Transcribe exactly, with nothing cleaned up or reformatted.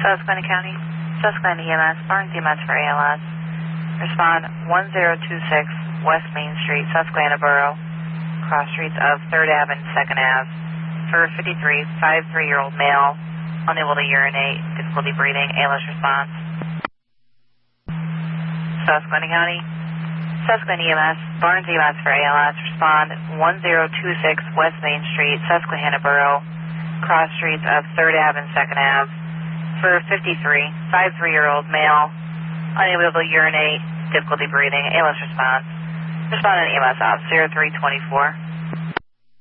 Susquehanna County, Susquehanna E M S, Barnes E M S for A L S. Respond one zero two six West Main Street, Susquehanna Borough, cross streets of third Avenue and second Avenue. For fifty-three, fifty-three-year-old male, unable to urinate, difficulty breathing, A L S response. Susquehanna County, Susquehanna E M S, Barnes E M S for A L S. Respond one zero two six West Main Street, Susquehanna Borough, cross streets of third Avenue and second Avenue. For fifty-three, fifty-three-year-old male, unable to urinate, difficulty breathing, A L S response. Respond on E M S off zero three two four.